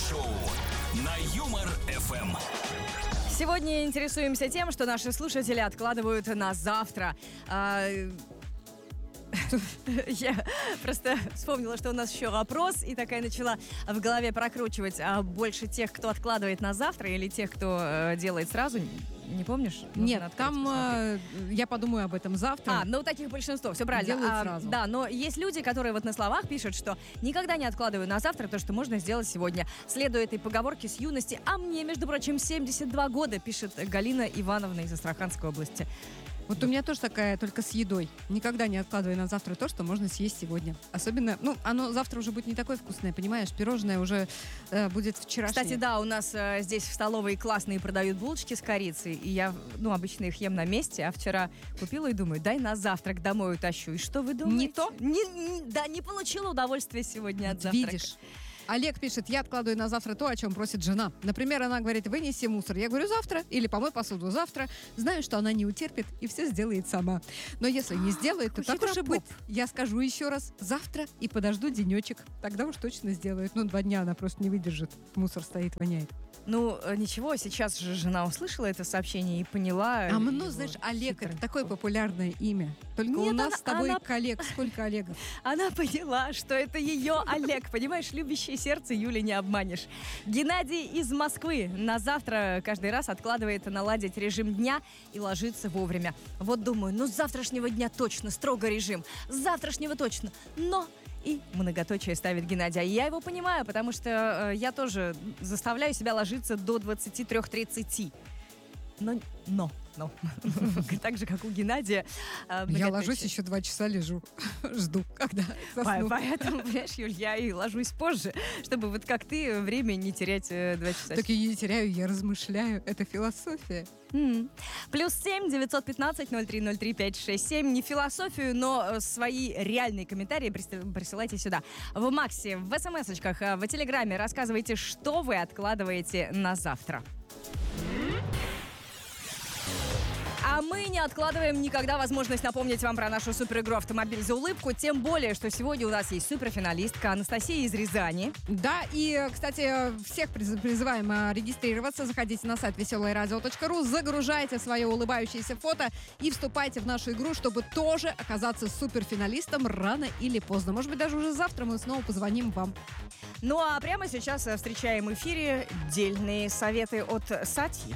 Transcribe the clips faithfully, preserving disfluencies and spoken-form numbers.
Шоу на Юмор эф эм. Сегодня интересуемся тем, что наши слушатели откладывают на завтра. А, Я просто вспомнила, что у нас еще опрос, и такая начала в голове прокручивать. А больше тех, кто откладывает на завтра, или тех, кто э, делает сразу? Не помнишь? Нужно Нет, открыть, там э, я подумаю об этом завтра. А, ну таких большинство, все правильно. Делают А, сразу. Да, но есть люди, которые вот на словах пишут, что никогда не откладываю на завтра то, что можно сделать сегодня. Следуя этой поговорке с юности. А мне, между прочим, семьдесят два года, пишет Галина Ивановна из Астраханской области. Вот у меня тоже такая, только с едой. Никогда не откладывай на завтра то, что можно съесть сегодня. Особенно, ну, оно завтра уже будет не такое вкусное, понимаешь? Пирожное уже э, будет вчерашнее. Кстати, да, у нас э, здесь в столовой классные продают булочки с корицей, и я, ну, обычно их ем на месте, а вчера купила и думаю, дай на завтрак домой утащу. И что вы думаете? Не то? Не, не, да, не получила удовольствия сегодня от завтрака. Видишь? Олег пишет, я откладываю на завтра то, о чем просит жена. Например, она говорит, вынеси мусор. Я говорю, завтра. Или помой посуду завтра. Знаю, что она не утерпит и все сделает сама. Но если не сделает, то так уж и быть. Я скажу еще раз, завтра и подожду денечек. Тогда уж точно сделает. Ну, два дня она просто не выдержит. Мусор стоит, воняет. Ну, ничего, сейчас же жена услышала это сообщение и поняла. А ну, знаешь, Олег, это такое популярное имя. Только Нет, у нас она, с тобой она... коллег. Сколько Олегов? Она поняла, что это ее Олег. Понимаешь, любящее сердце Юли не обманешь. Геннадий из Москвы на завтра каждый раз откладывает наладить режим дня и ложится вовремя. Вот думаю, ну с завтрашнего дня точно, строго режим. С завтрашнего точно. Но... И многоточие ставит Геннадий. И я его понимаю, потому что э, я тоже заставляю себя ложиться до двадцати трёх тридцати. Но, но, но. Так же, как у Геннадия. Э, я ложусь, еще два часа лежу. Жду, когда засну. Поэтому, понимаешь, Юль, я и ложусь позже, чтобы вот как ты время не терять э, два часа. Так я не теряю, я размышляю. Это философия. Mm. Плюс семь девятьсот пятнадцать ноль три ноль три пять шесть семь. Не философию, но свои реальные комментарии присылайте сюда. В Максе, в смс-очках, в Телеграме рассказывайте, что вы откладываете на завтра. А мы не откладываем никогда возможность напомнить вам про нашу суперигру «Автомобиль за улыбку». Тем более, что сегодня у нас есть суперфиналистка Анастасия из Рязани. Да, и, кстати, всех призываем регистрироваться. Заходите на сайт веселое радио точка ру, загружайте свое улыбающееся фото и вступайте в нашу игру, чтобы тоже оказаться суперфиналистом рано или поздно. Может быть, даже уже завтра мы снова позвоним вам. Ну а прямо сейчас встречаем в эфире дельные советы от Сати.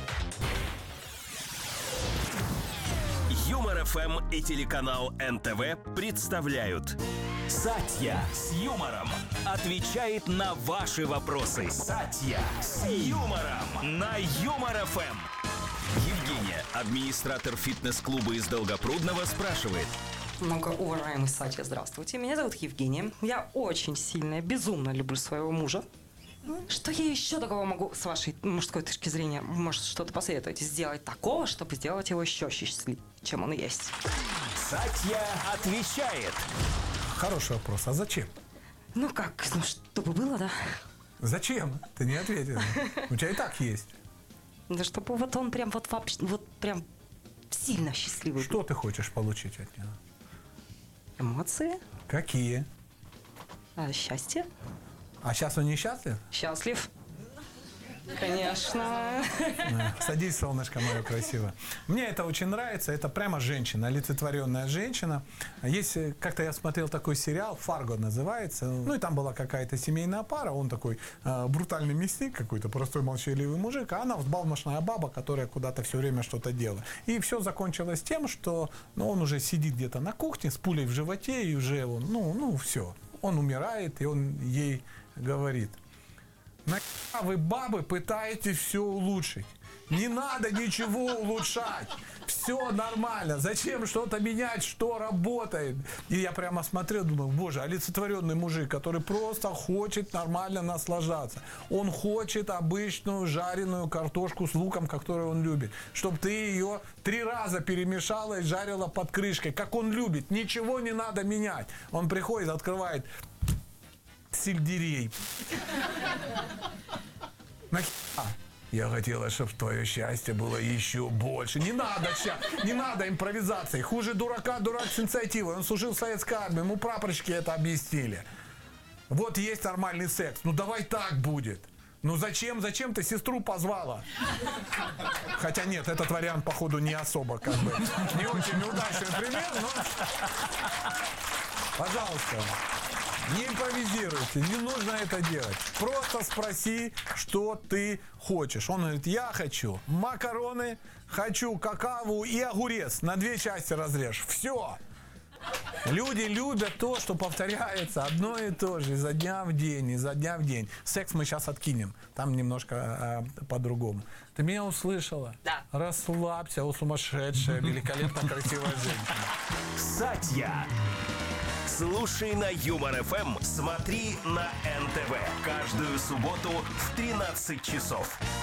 Юмор эф эм и телеканал эн тэ вэ представляют Сатья с юмором отвечает на ваши вопросы. Сатья с юмором на Юмор эф эм. Евгения, администратор фитнес-клуба из Долгопрудного, спрашивает. Многоуважаемый Сатья, здравствуйте. Меня зовут Евгения. Я очень сильно, безумно люблю своего мужа. Что я еще такого могу, с вашей мужской точки зрения, может, что-то посоветовать, сделать такого, чтобы сделать его еще счастливее, чем он есть? Сатья отвечает. Хороший вопрос. А зачем? Ну как, ну чтобы было, да? Зачем? Ты не ответил. У тебя и так есть. Да чтобы вот он прям вот вообще, вот прям сильно счастливый. Что ты хочешь получить от него? Эмоции. Какие? А, счастье. А сейчас он несчастлив? Счастлив. Конечно. Садись, солнышко мое красивое. Мне это очень нравится. Это прямо женщина, олицетворенная женщина. Есть, как-то я смотрел такой сериал, «Фарго» называется. Ну и там была какая-то семейная пара. Он такой э, брутальный мясник какой-то, простой молчаливый мужик. А она взбалмошная баба, которая куда-то все время что-то делала. И все закончилось тем, что ну, он уже сидит где-то на кухне с пулей в животе. И уже он, ну, ну все. Он умирает, и он ей говорит: нахера вы, бабы, пытаетесь все улучшить? Не надо ничего улучшать. Все нормально. Зачем что-то менять, что работает? И я прямо смотрел, думал, боже, олицетворенный мужик, который просто хочет нормально наслаждаться. Он хочет обычную жареную картошку с луком, которую он любит. Чтобы ты ее три раза перемешала и жарила под крышкой, как он любит. Ничего не надо менять. Он приходит, открывает сельдерей. Нахера? Я хотела, чтобы твое счастье было еще больше. Не надо, не надо импровизации. Хуже дурака, дурак с инициативой. Он служил в советской армии, ему прапорщики это объяснили. Вот есть нормальный секс. Ну давай так будет. Ну зачем, зачем ты сестру позвала? Хотя нет, этот вариант, походу, не особо, как бы, не очень удачный пример, но... Пожалуйста, не импровизируйте, не нужно это делать. Просто спроси, что ты хочешь. Он говорит, я хочу макароны, хочу какаву и огурец. На две части разрежь. Все. Люди любят то, что повторяется одно и то же изо дня в день, изо дня в день. Секс мы сейчас откинем, там немножко э, по-другому. Ты меня услышала? Да. Расслабься, о сумасшедшая, великолепно красивая женщина. Сатья. Слушай на Юмор эф эм, смотри на эн тэ вэ. Каждую субботу в тринадцать часов.